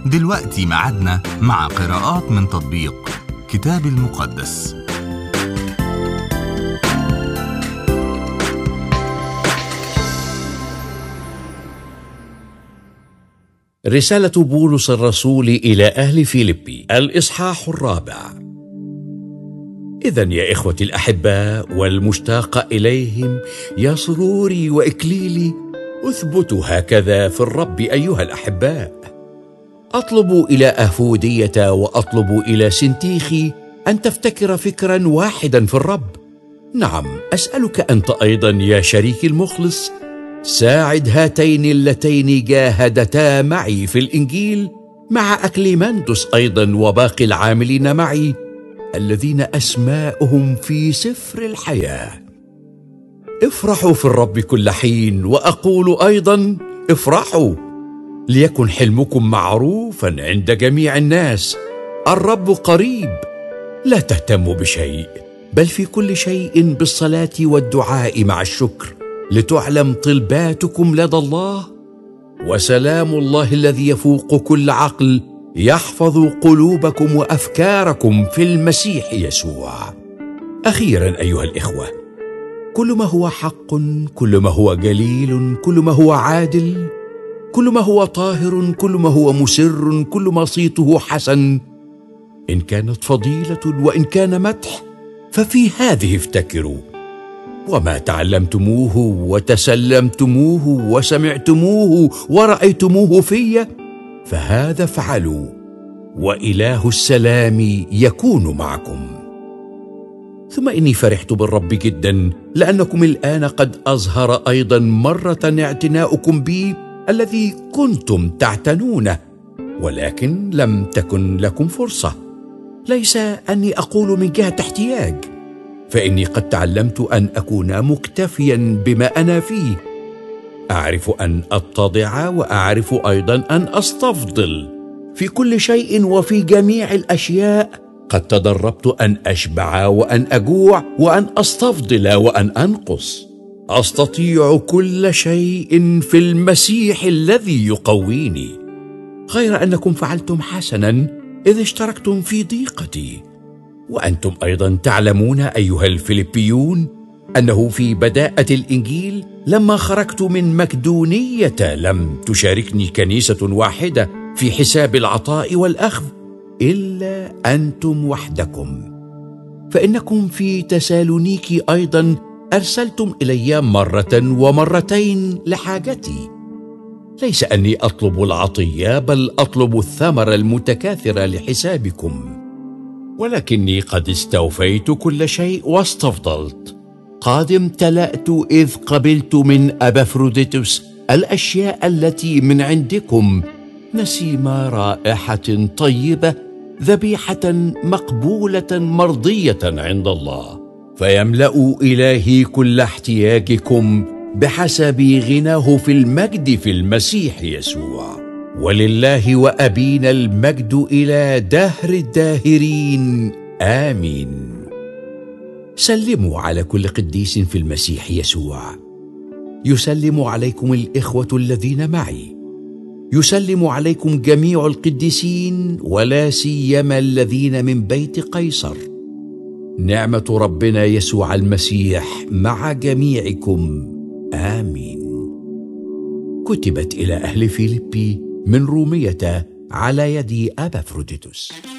دلوقتي ميعادنا مع قراءات من تطبيق كتاب المقدس. رسالة بولس الرسول إلى أهل فيلبي، الإصحاح 4. إذن يا إخوتي الأحباء والمشتاق إليهم، يا سروري وإكليلي، أثبتوا هكذا في الرب أيها الأحباء. أطلب إلى أفودية وأطلب إلى سنتيخي أن تفتكر فكرا واحدا في الرب. نعم، أسألك أنت أيضا يا شريكي المخلص، ساعد هاتين اللتين جاهدتا معي في الإنجيل، مع أكليماندوس أيضا وباقي العاملين معي الذين أسماؤهم في سفر الحياة. افرحوا في الرب كل حين، وأقول أيضا افرحوا. ليكن حلمكم معروفا عند جميع الناس، الرب قريب. لا تهتموا بشيء، بل في كل شيء بالصلاة والدعاء مع الشكر لتعلم طلباتكم لدى الله، وسلام الله الذي يفوق كل عقل يحفظ قلوبكم وأفكاركم في المسيح يسوع. أخيرا أيها الإخوة، كل ما هو حق، كل ما هو جليل، كل ما هو عادل، كل ما هو طاهر، كل ما هو مسر، كل ما صيته حسن، إن كانت فضيلة وإن كان مدح، ففي هذه افتكروا. وما تعلمتموه وتسلمتموه وسمعتموه ورأيتموه في، فهذا افعلوا، وإله السلام يكون معكم. ثم إني فرحت بالرب جدا، لأنكم الآن قد أظهر أيضا مرة اعتناؤكم بي الذي كنتم تعتنونه، ولكن لم تكن لكم فرصة. ليس أني أقول من جهة احتياج، فإني قد تعلمت أن أكون مكتفيا بما أنا فيه. أعرف أن أتضع، وأعرف أيضا أن أستفضل. في كل شيء وفي جميع الأشياء قد تدربت أن أشبع وأن أجوع وأن أستفضل وأن أنقص. أستطيع كل شيء في المسيح الذي يقويني. غير أنكم فعلتم حسنا إذ اشتركتم في ضيقتي. وأنتم أيضا تعلمون أيها الفيلبيون أنه في بداءة الإنجيل لما خرجت من مكدونية لم تشاركني كنيسة واحدة في حساب العطاء والأخذ إلا أنتم وحدكم. فإنكم في تسالونيكي أيضا أرسلتم إلي مرة ومرتين لحاجتي. ليس أني أطلب العطية، بل أطلب الثمر المتكاثر لحسابكم. ولكني قد استوفيت كل شيء واستفضلت، قد امتلأت إذ قبلت من أبافروديتوس الأشياء التي من عندكم، نسيم رائحة طيبة، ذبيحة مقبولة مرضية عند الله، فيملأ إلهي كل احتياجكم بحسب غناه في المجد في المسيح يسوع. ولله وأبينا المجد إلى دهر الداهرين، آمين. سلموا على كل قديس في المسيح يسوع. يسلم عليكم الإخوة الذين معي. يسلم عليكم جميع القديسين، ولا سيما الذين من بيت قيصر. نعمة ربنا يسوع المسيح مع جميعكم، آمين. كتبت إلى أهل فيلبي من رومية على يد أبافروديتوس.